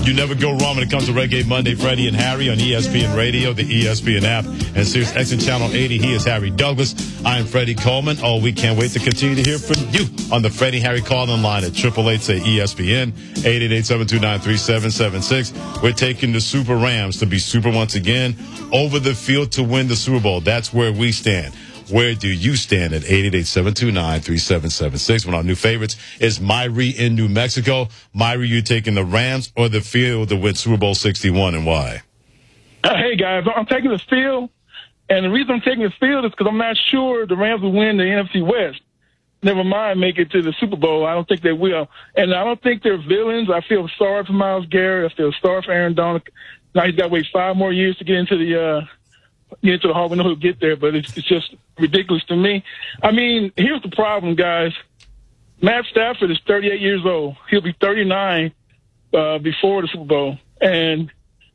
You never go wrong when it comes to Reggae Monday. Freddie and Harry on ESPN Radio, the ESPN app, and Sirius XM Channel 80. He is Harry Douglas. I am Freddie Coleman. Oh, we can't wait to continue to hear from you on the Freddie Harry call-in line at 888-SAY-ESPN, 888-729-3776. We're taking the Super Rams to be super once again over the field to win the Super Bowl. That's where we stand. Where do you stand at 888-729-3776? One of our new favorites is Myrie in New Mexico. Myrie, you taking the Rams or the field to win Super Bowl 61, and why? Hey, guys, I'm taking the field, and the reason I'm taking the field is because I'm not sure the Rams will win the NFC West. Never mind make it to the Super Bowl. I don't think they will. And I don't think they're villains. I feel sorry for Myles Garrett. I feel sorry for Aaron Donald. Now he's got to wait 5 more years to get into the Hall. We know he'll get there, but it's just ridiculous to me. I mean, here's the problem, guys. Matt Stafford is 38 years old. He'll be 39 before the Super Bowl. And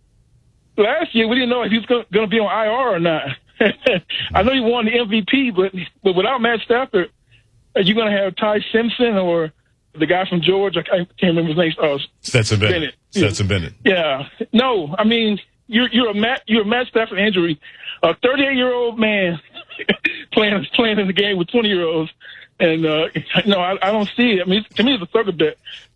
last year, we didn't know if he was going to be on IR or not. I know he won the MVP, but without Matt Stafford, you're going to have Ty Simpson or the guy from Georgia. I can't remember his name. Stetson Bennett. Stetson Bennett. Yeah. No, I mean, you're a Matt Stafford injury. A 38-year-old man playing in the game with 20-year-olds. And, I don't see it. I mean, to me, it's a circuit bet.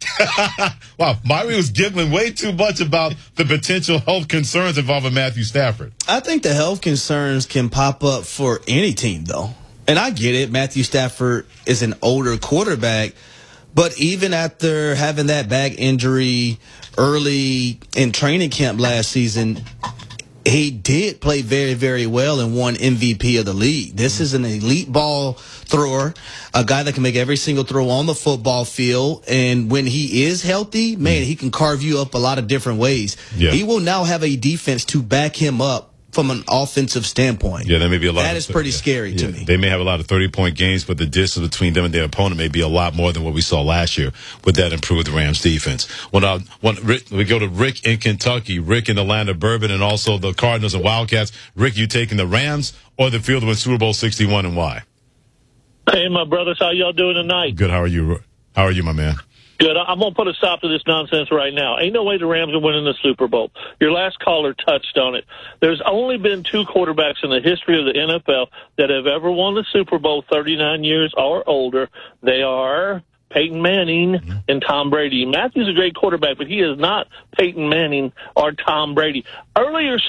Wow, Myrie was giggling way too much about the potential health concerns involving Matthew Stafford. I think the health concerns can pop up for any team, though. And I get it. Matthew Stafford is an older quarterback. But even after having that back injury early in training camp last season, he did play very, very well and won MVP of the league. This is an elite ball thrower, a guy that can make every single throw on the football field. And when he is healthy, man, he can carve you up a lot of different ways. Yeah. He will now have a defense to back him up from an offensive standpoint. Yeah, there may be a lot. That is pretty scary to me. They may have a lot of 30-point games, but the distance between them and their opponent may be a lot more than what we saw last year with that improved Rams defense. We go to Rick in Kentucky, Rick in the land of bourbon, and also the Cardinals and Wildcats. Rick, you taking the Rams or the field to win Super Bowl 61, and why? Hey, my brothers, how y'all doing tonight? Good. How are you? How are you, my man? Good. I'm going to put a stop to this nonsense right now. Ain't no way the Rams are winning the Super Bowl. Your last caller touched on it. There's only been 2 quarterbacks in the history of the NFL that have ever won the Super Bowl 39 years or older. They are Peyton Manning and Tom Brady. Matthew's a great quarterback, but he is not Peyton Manning or Tom Brady. Earlier